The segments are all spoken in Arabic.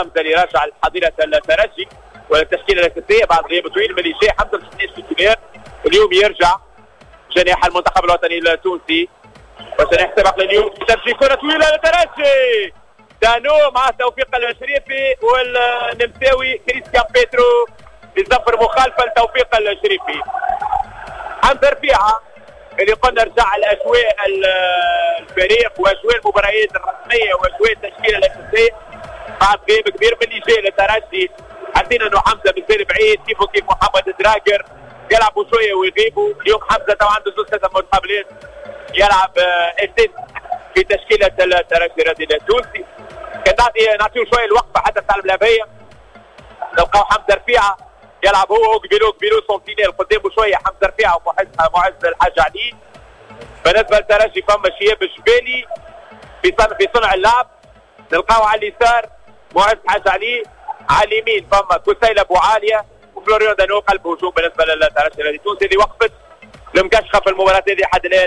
حمزه اللي رجع لحظيره الترجي ولا التشكيله الاساسيه بعد غياب طويل من اللي جاي. حمزه مش تيتولير اليوم يرجع جناح المنتخب الوطني التونسي وسنحسب اليوم تمشي كره طويله للترجي. دانو مع توفيق الشريفي والنمساوي كريستيان بيترو بظفر مخالفه لتوفيق الشريفي. حمزه رفيعه اللي قلنا رجع الاجواء الفريق واجواء المباريات الرسميه واجواء التشكيله الاساسيه بعد غياب كبير من اللي جاي للترجي. حسينا انه حمزه مازال بعيد كيف محمد دراجر يلعبوا شويه ويغيبوا. اليوم حمزه طبعا عنده زوج ثلاث مقابلات يلعب اساسي في تشكيله الترجي الرياضي التونسي. كان نعطيه شويه الوقفه حتى بتاع الملعبيه. نلقاو حمزه رفيعه يلعب هو وقبيلو سونتينيل قدامه شويه. حمزه رفيعه ومعز الحاج علي. بالنسبه للترجي فما شياب الجبالي في صنع اللعب. نلقاو على اليسار معز الحاج علي، على اليمين فما كسيل ابو عاليه وفلوريان دانو قلب هجوم بالنسبه للترجي التونسي اللي وقفت المكشخه في المباراه هذه حد الان.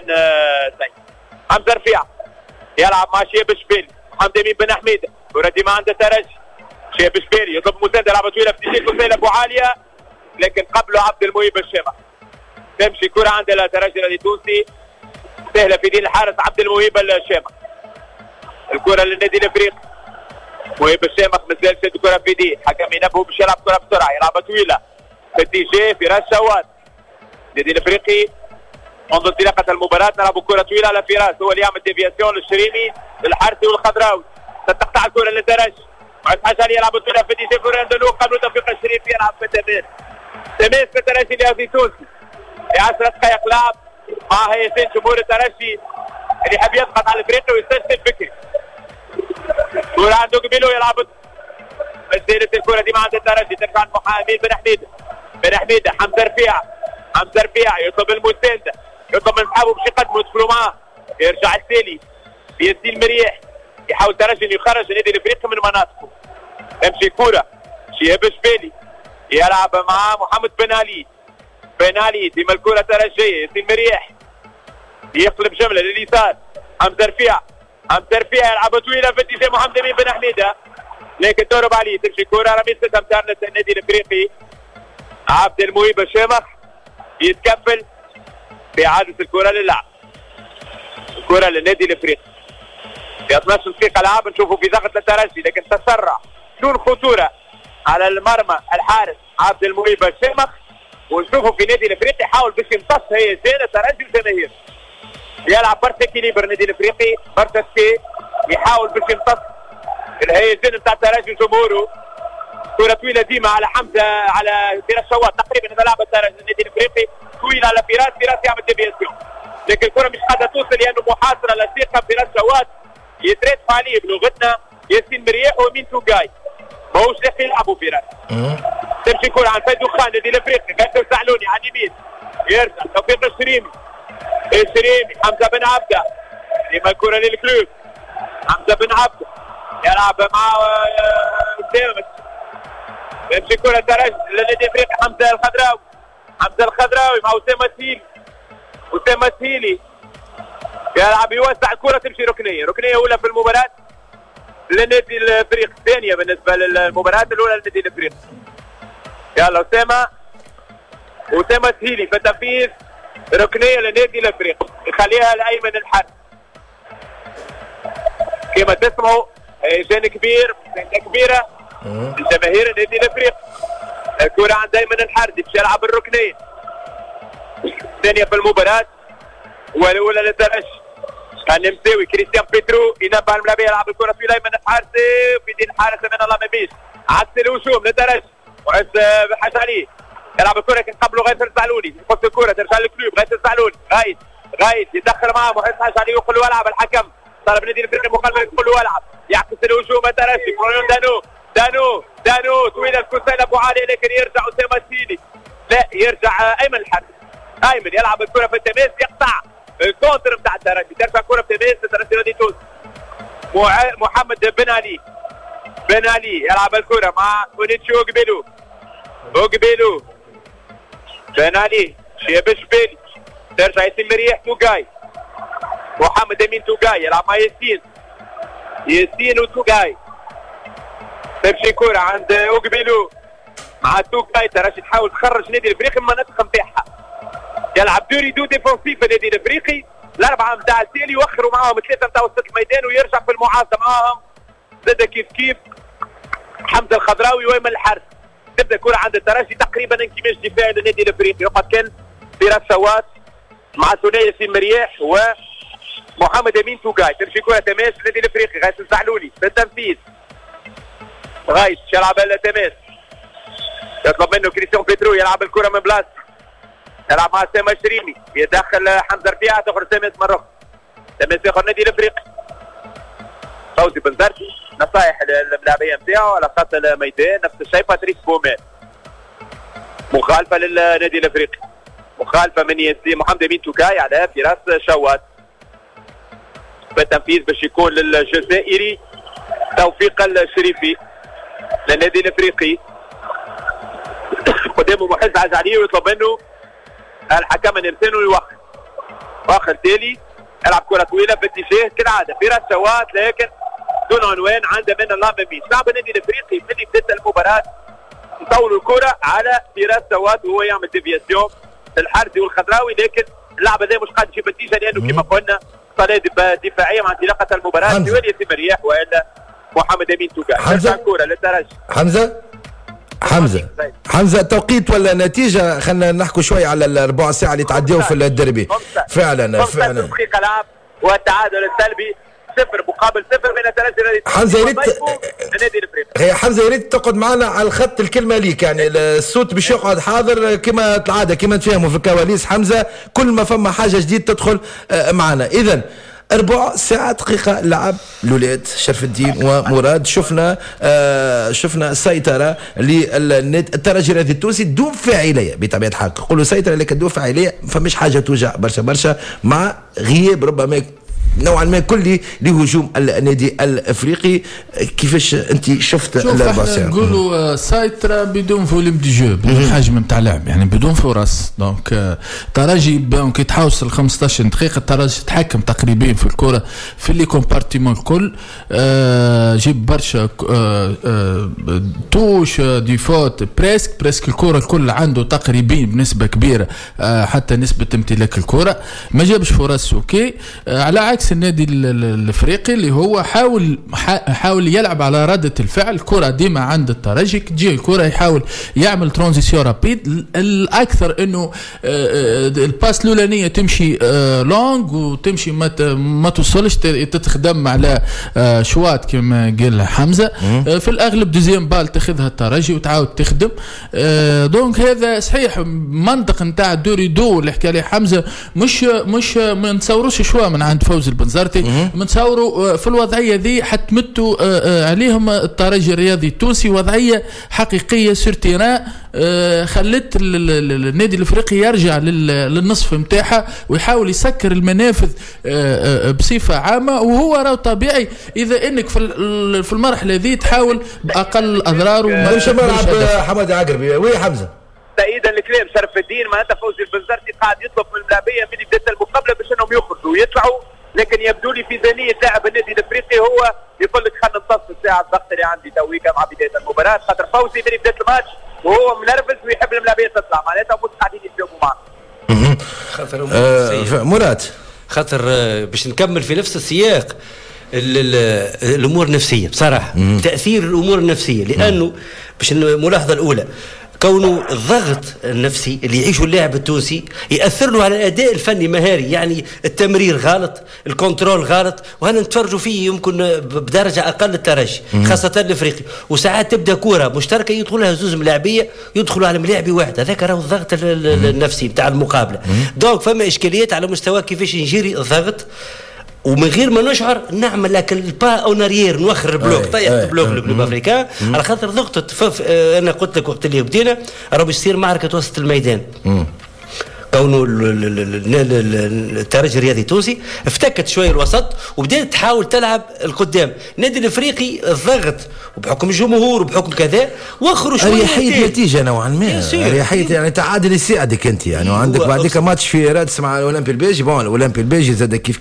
حمزه رفيعه يلعب مع شياب الجبالي. محمد امين بن حميده كره ديما عند الترجي. شياب الجبالي يطلب مسانده لعبه طويله في تيجي كسيل ابو عاليه لكن قبله عبد المهيب الشامخ. تمشي كره عند الترجي التونسي سهله في دين الحارس عبد المهيب الشامخ. الكره للنادي الافريقي مهيب الشامخ مازال شد كره في يديه. حكم ينبهه باش يلعب كره بسرعه يلعبها طويله في اتجاه فراس شواد. النادي الافريقي منذ انطلاقه المباراه نلعب كره طويله على فراس هو اللي يعمل ديفياسيون للشريمي للحارثي والخضراوي. تقطع الكره للترجي معز حجري يلعب طويله في اتجاه فلوريان دانو قبل توفيق الشريفي يلعب في تماس في الترجي الرياضي التونسي. في 10 دقائق لعب مع هيئتين جمهور الترجي اللي يحب يضغط على الافريقي ويستسلم فكري. كرة عنده قبيلو يلعب مسيرة الكرة دي عند الترجي ترجع امين بن حميدة حمزة رفيع يطلب المساندة يطلب من اصحابه باش يقدموا يدخلوا معاه. يرجع التالي ياسين مريح يحاول الترجي انه يخرج النادي الافريقي من مناطقه. تمشي كرة شهاب الجبالي يلعب مع محمد بن علي ديما الكرة ترجية. ياسين مريح يقلب جملة لليسار. حمزة رفيع يلعب طويلة في اتجاه محمد امين بن حميدة لكن تهرب عليه. تمشي كرة رمية 6 امتار للنادي الافريقي. عبد المهيب الشامخ يتكفل بإعادة الكرة للعب. الكرة للنادي الافريقي في 12 دقيقة لعب نشوفوا في ضغط للترجي لكن تسرع دون خطورة على المرمى الحارس عبد المهيب الشامخ. ونشوفوا في النادي الافريقي يحاول باش يمتص هيجان الترجي والجماهير. يلعب برشا كيليبر النادي الافريقي برشا سكي يحاول باش يمتص الهيجان نتاع الترجي وجمهوره. كرة طويلة ديما على حمزة على فراس شواد تقريبا هذا لاعب الترجي النادي الافريقي طويلة على فراس يعمل ديفياسيون لكن الكرة مش قادرة توصل لأنه محاصرة لصيقة فراس شواد يتريد عليه بلغتنا ياسين مريح ومين توقاي ماهوش لاقي يلعبوا فراس. تمشي كرة عن فايد خان النادي الافريقي قدر سعلوني على اليمين يرجع توفيق الشريمي حمزة بن عبده ديما الكرة للكلوب. حمزة بن عبده يلعب مع سامس. يمشي كرة ترجي للنادي الافريقي حمزة الخضراوي مع أسامة سهيلي يلعب يوسع الكرة تمشي ركنية أولى في المباراة للنادي الافريقي الثانية بالنسبة للمباراة الأولى للنادي الافريقي. يلا أسامة سهيلي في تنفيذ ركنية للنادي الافريقي يخليها لأيمن الحارث. كما تسمعوا هيجان كبير كبيرة لجماهير النادي الافريقي. الكرة عند أيمن الحارث باش يلعب الركنية الثانية في المباراة والأولى للترجي. النمساوي كريستيان بيترو ينبه الملاعب يلعب الكرة في أيمن الحارث في دين الحارس من الله ما بيش عكس الهجوم للترجي. معز حاج عليه يلعب الكرة كان قبله غاية الزعلوني يحط الكرة ترجع للكلوب غاية الزعلوني غاية يدخل معاه معز حاج عليه يقول له العب. الحكم طلب النادي الافريقي المخالفة يقول له العب يعكس الهجوم الترجي. فلوريان دانو طويلة الكسيل ابو عالي لكن يرجع أسامة سيدي لا يرجع ايمن الحارث. ايمن يلعب الكرة في التماس يقطع الكونتر نتاع الترجي ترجع الكرة في التماس الترجي الرياضي التونسي. محمد بن علي يلعب الكرة مع كونيتشي اوغبيلو بن علي شياب الجبالي ترجع ياسين مريح توقاي محمد امين توقاي يلعب مع ياسين وتوقاي تمشي كرة عند اوغبيلو مع توكاي. ترجي تحاول تخرج النادي الافريقي من المناطق نتاعها. يلعب دوريدو ديفونسيف النادي الافريقي. الاربعه نتاع التالي يوخروا معاهم ثلاثه نتاع وسط الميدان ويرجع في المعارضه معاهم زاد كيف حمزه الخضراوي وايمن الحارث. تبدا الكره عند الترجي تقريبا انكماش دفاعي للنادي الافريقي. وقد كان فراس سوات مع ثنائي ياسين مرياح ومحمد امين توكاي. تمشي كره تماس للنادي الافريقي. غايس الزعلولي في التنفيذ. غايس يلعب التماس يطلب منه كريستيان بيترو يلعب الكره من بلاصه. يلعب مع سامة شريمي يدخل حمزه ربيعه تخرج تماس مره تماس ياخذ النادي الافريقي. فوزي بنزرتي نصائح الملاعبيه نتاعو على خط الميدان نفس الشيء. باتريس بومان مخالفه للنادي الافريقي. مخالفه من ياسين محمد امين توكاي على فراس شوات. بالتنفيذ باش يكون للجزائري توفيق الشريفي للنادي الافريقي. قدامه محز عزالي ويطلب منه الحكم ان يرسله يوخر. واخر تالي يلعب كره طويله باتجاه كالعاده فراس شوات لكن دون عنوان عند من الله مميس. لعب النادي الافريقي من بدايه المباراه يطولوا الكره على فراس شوات وهو يعمل ديفياسيون الحارثي والخضراوي لكن اللعبه دي مش قادر يجيب نتيجه لانه كما قلنا صلاه دفاعيه مع انطلاقه المباراه سواء ياسين مرياح والا محمد امين توكاي. حمزه الكره للترجي. حمزه توقيت ولا نتيجه؟ خلينا نحكوا شوي على الربع ساعه اللي تعديوا في الدربي. فعلا دقيقه لعب والتعادل السلبي 0-0 بين الترجي حمزه. يا ريت تقعد معنا على الخط الكلمه ليك يعني الصوت باش يقعد حاضر كما العاده كما تفهموا في الكواليس. حمزه كل ما فما حاجه جديد تدخل معنا. اذا 4 ساعة دقيقة لعب الولاد شرف الدين ومراد. شفنا سيطرة للترجي الرياضي التونسي دون فاعلية بطبيعة الحال. قولوا سيطرة لكن دون فاعلية فمش حاجة توجع برشا مع غياب ربما نوعا ما كلي لهجوم النادي الافريقي. كيفاش انت شفت الباسير؟ نقولوا سايترا بدون فوليوم دي جو بدون حجم نتاع لعب يعني بدون فرص. دونك ترجي كي تحوصل 15 دقيقه الترجي تحكم تقريبا في الكره في لي كومبارتيمون الكل. جيب برشا توش دي فوت بريسك الكره الكل عنده تقريبا بنسبه كبيره حتى نسبه امتلاك الكره. ما جابش فرص اوكي على عكس النادي الافريقي اللي هو حاول يلعب على ردة الفعل. الكرة ديما عند الترجي تجي الكرة يحاول يعمل ترانزيسيون رابيد. الاكثر انه الباس الاولانيه تمشي لونج وتمشي ما توصلش تتخدم على شوات كما قال حمزه. في الاغلب دوزيام بال تاخذها الترجي وتعاود تخدم. دونك هذا صحيح منطق نتاع الدوري دو اللي حكى عليه حمزه مش ما نتصوروش شويه من عند فوز البنزرتي. منتصوروا في الوضعيه ذي حتمتوا عليهم الترجي الرياضي التونسي وضعيه حقيقيه سورتيران خلت النادي الافريقي يرجع للنصف نتاعها ويحاول يسكر المنافذ بصفه عامه. وهو راه طبيعي اذا انك في المرحله ذي تحاول باقل اضرار ومش ملعب حمد عقربي. وي حمزه تأييدا لكلام شرف الدين معناتها فوزي البنزرتي قاعد يطلب من اللاعبيه من بدايه المقابله باش انهم يخرجوا ويطلعوا. لكن يبدو لي في ذهنيه لاعب النادي الافريقي هو يقول لك خلينا نمتص الساعه الضغط اللي عندي تويكا مع بدايه المباراه خاطر فوزي من بدايه الماتش وهو منرفز ويحب الملاعبيه تطلع معناتها مش قاعدين يتجاوبوا معاه. خاطر مراد خاطر باش نكمل في نفس السياق الامور النفسيه بصراحه. تاثير الامور النفسيه لانه باش الملاحظه الاولى كونه الضغط النفسي اللي يعيشه اللاعب التونسي يأثر له على الأداء الفني مهاري. يعني التمرير غلط الكنترول غلط وهنا نتفرجوا فيه يمكن بدرجة أقل الترجي خاصة الأفريقي. وساعات تبدأ كورة مشتركة يدخلها زوز ملاعبية يدخلوا على ملاعبي واحد هذاك راهو الضغط النفسي بتاع المقابلة. دونك فما إشكاليات على مستوى كيفاش نجري الضغط ومن غير ما نشعر نعمل لك البا اوناريير نوخر البلوك طيح البلوك الكلوب افريكان على خاطر ضغطت. انا قلت لك وقت اللي بدينا راه باش تصير معركه وسط الميدان. كونه الترجي الرياضي التونسي افتكت شويه الوسط وبدات تحاول تلعب القدام. النادي الافريقي الضغط وبحكم الجمهور وبحكم كذا وخروا شويه اريحيه نتيجه نوعا ما. اريحيه يعني تعادل يساعدك انت يعني وعندك بعدك ماتش في رادس مع الاولمبي البيجي. الاولمبي البيجي زاد كيف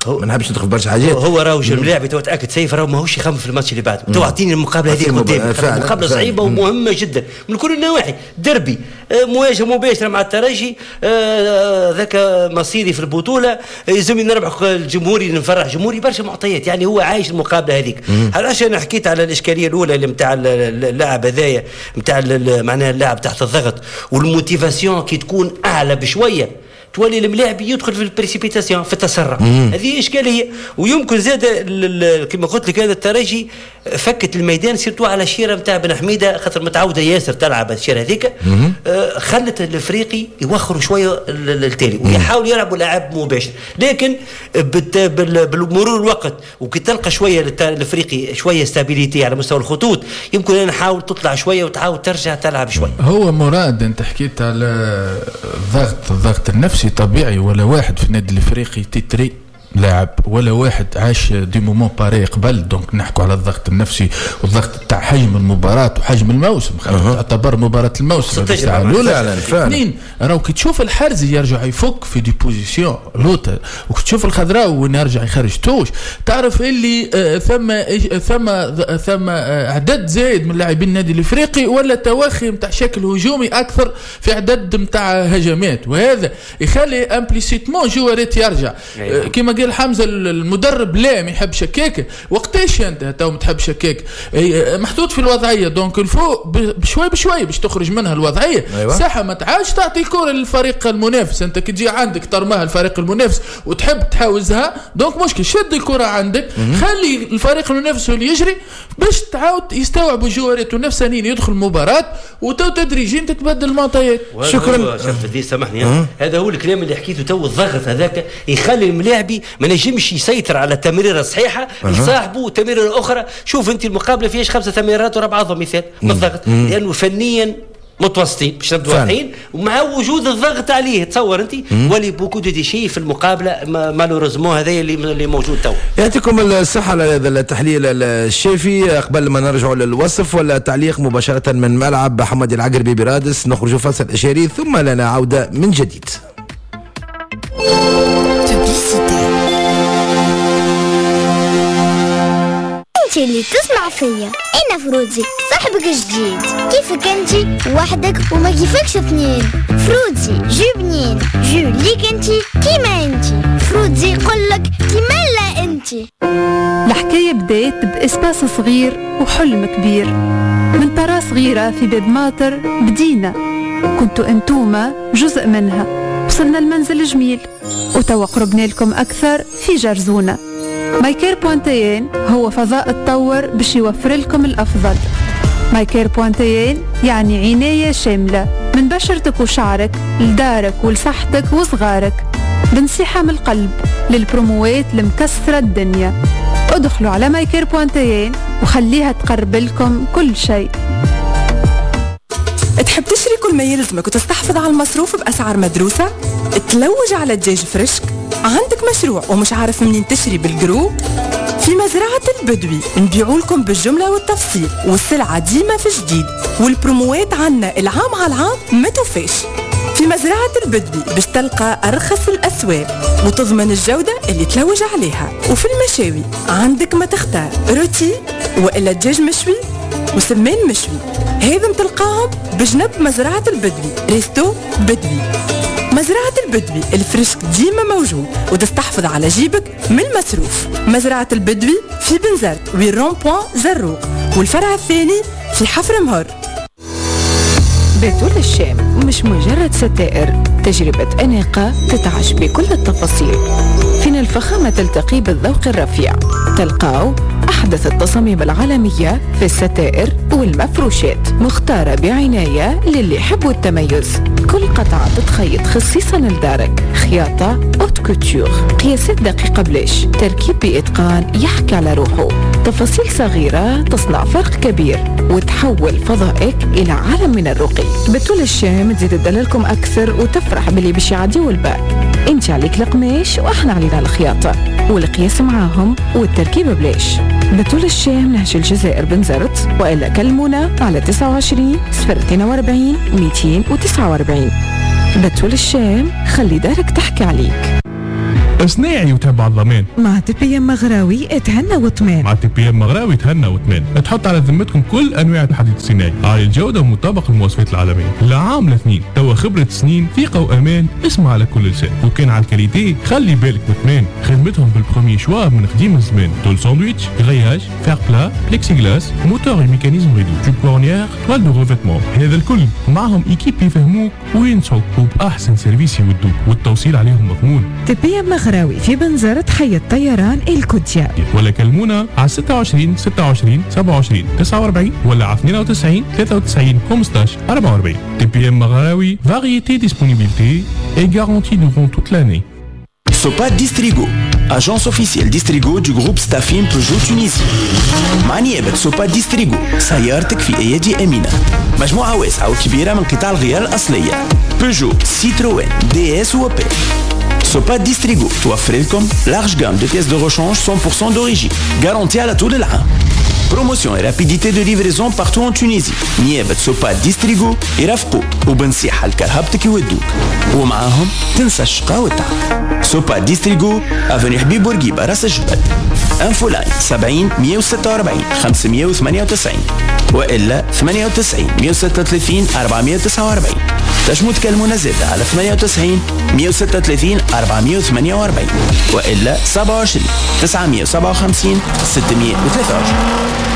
ما نحبش ندخل برشا حاجات. هو راهو الملاعب تو تاكد سيف راهو ماهوش يخمم في الماتش اللي بعده. تو اعطيني المقابله هذه قدامي، مقابله صعيبه ومهمه جدا من كل النواحي. دربي مواجهه مباشره مع الترجي، ذاك مصيري في البطوله، يلزمني نربح الجمهوري، نفرح جمهوري، برشا معطيات. يعني هو عايش المقابله هذيك. علاش انا حكيت على الاشكاليه الاولى اللي نتاع اللاعب هذايا، نتاع معناها اللاعب تحت الضغط والموتيفاسيون كي تكون اعلى بشويه تولي الملاعب يدخل في البريسيبيتاسيون، في التسرع. هذه اشكاليه. ويمكن زاد كما قلت لك هذا الترجي فكت الميدان سيرتو على الشيره نتاع بن حميده، خاطر متعوده ياسر تلعب الشيره هذيك، خلت الافريقي يوخروا شويه التالي ويحاول يلعبوا لعب مباشر. لكن بمرور الوقت وكي تلقى شويه الافريقي شويه ستابيليتي على مستوى الخطوط، يمكن ان نحاول تطلع شويه وتعاود ترجع تلعب شويه. هو مراد انت حكيت على الضغط النفسي طبيعي، ولا واحد في النادي الافريقي تتري لاعب ولا واحد عاش دي مومون باري قبل. دونك نحكوا على الضغط النفسي والضغط تاع حجم المباراة وحجم الموسم. تعتبر مباراة الموسم فعلا. اثنين راهو كي تشوف الحرزي يرجع يفك في دي بوزيسيون لوتر، وكي تشوف الخضراوي وين يرجع يخرج توش، تعرف اللي ثم عدد زايد من لاعبين النادي الافريقي، ولا توخي نتاع شكل هجومي اكثر في عدد نتاع هجمات، وهذا يخلي امبليسيتمون جواريت يرجع. كما قال حمزه المدرب لا ما يحب شكاكه. وقتاش انت تو تحب شكاكه؟ محطوط في الوضعيه دونك الفوق بشوي بشوي باش تخرج منها الوضعيه. أيوة. ساحه ما تعادش تعطي الكره للفريق المنافس. انت كي تجي عندك ترماها الفريق المنافس وتحب تحاوزها، دونك مشكل شد الكره عندك، خلي الفريق المنافس اللي يجري باش تعاود يستوعبوا جواريته نفسانيين يدخل المباراه، وتو تدريجيا تتبدل المعطيات. شكرا. شوف سامحني، هذا هو الكلام اللي حكيته تو. الضغط هذاك يخلي الملاعبي ما نجمش يسيطر على التمريره الصحيحه لصاحبه تمريره اخرى. شوف انت المقابله فيهاش 5 تمريرات ورا بعضهم مثال من الضغط، لانه فنيا متوسطين باش نبدو واضحين، ومع وجود الضغط عليه تصور انت ولي بوكو دي شيء في المقابله مالوريزمون هذا اللي موجود تو. يعطيكم الصحه على هذا التحليل الشافي. قبل ما نرجعوا للوصف ولا تعليق مباشره من ملعب حمد العقربي برادس، نخرجوا فاصل اشاري ثم لنا عوده من جديد. انتي اللي تسمع فيا، انا فروزي صاحبك جديد. كيفك انتي وحدك وما كيفكش اثنين؟ فروزي جو بنين، جو ليك انتي كيما انتي. فروزي يقولك كيما لا انتي. الحكاية بدات بإسباس صغير وحلم كبير. من طرا صغيرة في باب ماطر بدينا، كنتوا انتوما جزء منها. وصلنا المنزل جميل، وتوا قربنا لكم أكثر في جرزونة. مايكير بوانتيين هو فضاء تطور باش يوفر لكم الأفضل. مايكير بوانتيين يعني عناية شاملة من بشرتك وشعرك لدارك ولصحتك وصغارك، بنصيحة من القلب للبروموات المكسرة الدنيا. ادخلوا على مايكير بوانتيين وخليها تقرب لكم كل شيء. تحب تشري كل ما يلزمك وتستحفظ على المصروف بأسعار مدروسة؟ تلوج على دجاج فريشك؟ عندك مشروع ومش عارف منين تشري بالجروب؟ في مزرعة البدوي نبيعوا لكم بالجملة والتفصيل، والسلعة ديما في جديد، والبروموات عنا العام على العام ما توفاش. في مزرعة البدوي باش تلقى أرخص الأسواق وتضمن الجودة اللي تلوج عليها. وفي المشاوي عندك ما تختار، روتي وإلا دجاج مشوي وسمان مشوي، هذم تلقاهم بجنب مزرعة البدوي. ريستو بدوي. مزرعة البدوي الفريشك ديما موجود وتستحفظ على جيبك من المصروف. مزرعة البدوي في بنزرت ويرون بوان زروق، والفرع الثاني في حفر مهر. بتول الشام مش مجرد ستائر، تجربة أناقة تتعش بكل التفاصيل. فين الفخامة تلتقي بالذوق الرفيع، تلقاو أحدث التصاميم العالمية في الستائر والمفروشات، مختارة بعناية للي يحبوا التميز. كل قطعة تتخيط خصيصا لدارك، خياطة اوت كوتور، قياسات دقيقة بلاش، تركيب بإتقان يحكي على روحه، تفاصيل صغيرة تصنع فرق كبير وتحول فضائك إلى عالم من الرقي. بتول الشام تزيد تدللكم أكثر وتفرح باللي باش يعديوا الباك. انت عليك القماش واحنا علينا الخياطة والقياس معاهم والتركيب بلاش. بتول الشام نهج الجزائر بنزرت، وإلا كلمونا على 29 042 249. بتول الشام خلي دارك تحكي عليك. صناعي وتحب على الضمان. مع تي بي ام مغراوي اتهنى واطمئن. مع تي بي ام مغراوي تهنى واطمئن. تحط على ذمتكم كل انواع الحديد الصناعي عالي الجوده ومطابق المواصفات العالميه. لعام لاثنين توا خبره سنين ثقه وامان. اسمع على كل لسان. وكان على الكاليتي خلي بالك باطمئن. خدمتهم بالبروميي شوا من قديم الزمان. طول ساندويتش، غرياج، فير بلا، بليكسي غلاس، موتور وميكانيزم ريدو، جوب كورنيير، توال دو ريفيتمون. هذا الكل معهم ايكيب يفهموك وينصحوك وباحسن سيرفيس يودوك والتوصيل عليهم مضمون. تي بي ام مغراوي في بنزرة حي الطيران الكوتيا. ولا كلمونا على 26 26 27 49 ولا على 92 93 15 44. تي بي ام مغراوي variété disponibilité et garantie durant toute l'année. Sopa Distrigo, agence officielle Distrigo du groupe Staffim Peugeot Tunisie. مع نيابة سوبا ديستريغو سيارتك في أيدي أمينة. مجموعة واسعة وكبيرة من قطع الغيار الأصلية بيجو، سيتروين، دي اس وأوبيل. سوبا ديستريغو توفر لكم large gamme de pièces de rechange 100% d'origine garantie على طول العام. Promotion et rapidité de livraison partout en Tunisie. نيابة سوبا ديستريغو يرافقوك وبنصيحة لكرهبتك يودوك ومعاهم تنسى الشقا والتعب. سوبا ديستريغو افني حبيب بورقيبة راس الجبل. انفو لاين 70 146 598 والا 98 136 449. تنجموا تكلمونا زادا على 98 136 448 والا 27 957 623.